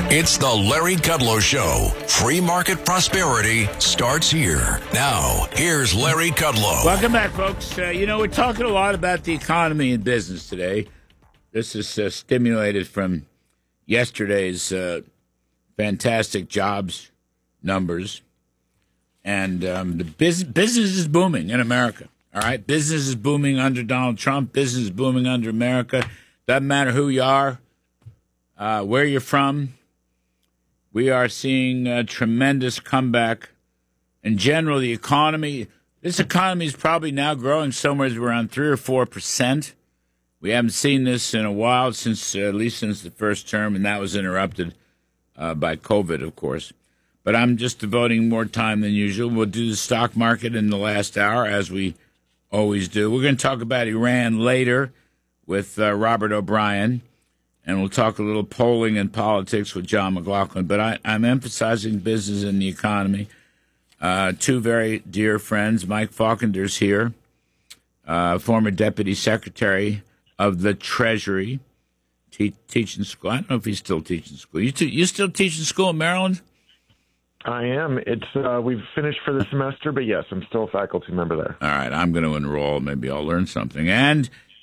It's the Larry Kudlow Show. Free market prosperity starts here. Now, here's Larry Kudlow. Welcome back, folks. We're talking a lot about the economy and business today. This is stimulated from yesterday's fantastic jobs numbers. And the business is booming in America. All right? Business is booming under Donald Trump. Business is booming under America. Doesn't matter who you are, where you're from. We are seeing a tremendous comeback. In general, this economy is probably now growing somewhere around 3 or 4%. We haven't seen this in a while, at least since the first term, and that was interrupted by COVID, of course. But I'm just devoting more time than usual. We'll do the stock market in the last hour, as we always do. We're going to talk about Iran later with Robert O'Brien. And we'll talk a little polling and politics with John McLaughlin. But I'm emphasizing business and the economy. Two very dear friends. Mike Faulkner's here, former Deputy Secretary of the Treasury, teaching school. I don't know if he's still teaching school. You still teaching school in Maryland? I am. We've finished for the semester, but yes, I'm still a faculty member there. All right, I'm going to enroll. Maybe I'll learn something. And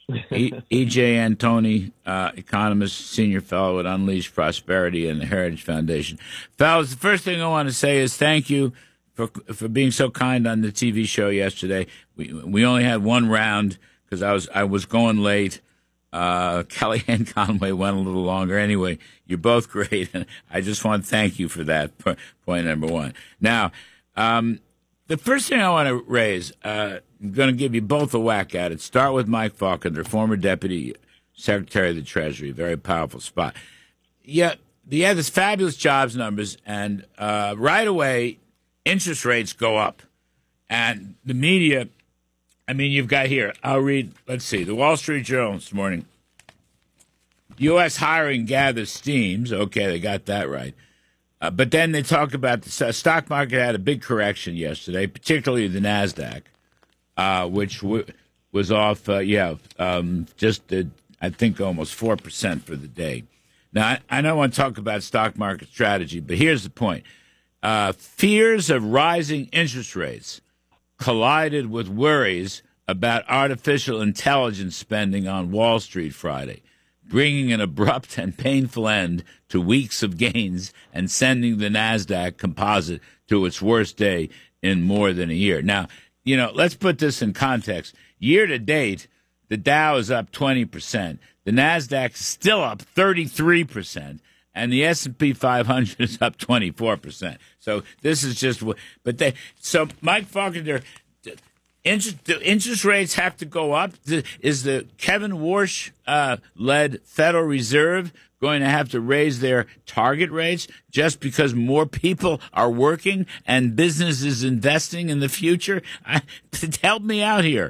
E.J. Antoni, economist, senior fellow at Unleash Prosperity and the Heritage Foundation. Fellas, the first thing I want to say is thank you for being so kind on the TV show yesterday. We only had one round because I was going late. Kellyanne Conway went a little longer. Anyway, you're both great, and I just want to thank you for that. Point number one. Now, the first thing I want to raise, I'm going to give you both a whack at it. Start with Mike Faulkner, former Deputy Secretary of the Treasury. Very powerful spot. Yeah, this fabulous jobs numbers, and right away, interest rates go up. And the media, you've got here, I'll read, let's see, the Wall Street Journal this morning. U.S. hiring gathers steams. Okay, they got that right. But then they talked about the stock market had a big correction yesterday, particularly the NASDAQ, which was off, I think almost 4% for the day. Now, I don't want to talk about stock market strategy, but here's the point. Fears of rising interest rates collided with worries about artificial intelligence spending on Wall Street Friday, bringing an abrupt and painful end to weeks of gains and sending the NASDAQ composite to its worst day in more than a year. Now, let's put this in context. Year to date, the Dow is up 20%. The NASDAQ is still up 33%. And the S&P 500 is up 24%. So this is just so Mike Faulkner, interest rates have to go up. Is the Kevin Warsh led Federal Reserve going to have to raise their target rates just because more people are working and businesses investing in the future? Help me out here.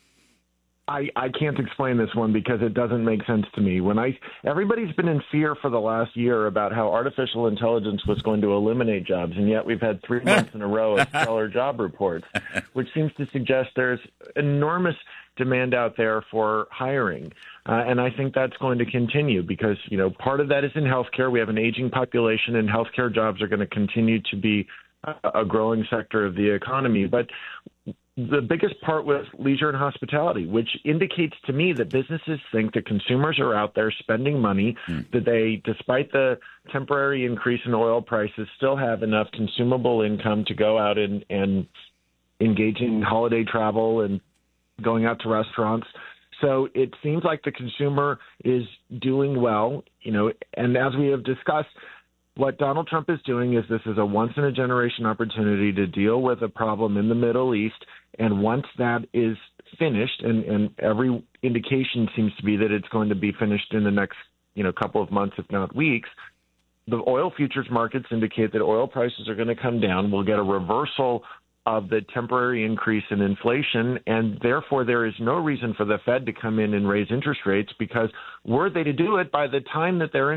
I can't explain this one because it doesn't make sense to me. Everybody's been in fear for the last year about how artificial intelligence was going to eliminate jobs, and yet we've had 3 months in a row of stellar job reports, which seems to suggest there's enormous demand out there for hiring. And I think that's going to continue because, part of that is in healthcare. We have an aging population, and healthcare jobs are going to continue to be a growing sector of the economy. But the biggest part was leisure and hospitality, which indicates to me that businesses think that consumers are out there spending money, that they, despite the temporary increase in oil prices, still have enough consumable income to go out and engage in holiday travel and going out to restaurants. So it seems like the consumer is doing well, and as we have discussed, what Donald Trump is doing is this is a once-in-a-generation opportunity to deal with a problem in the Middle East. And once that is finished, and every indication seems to be that it's going to be finished in the next couple of months, if not weeks, the oil futures markets indicate that oil prices are going to come down. We'll get a reversal of the temporary increase in inflation, and therefore there is no reason for the Fed to come in and raise interest rates because were they to do it by the time that they're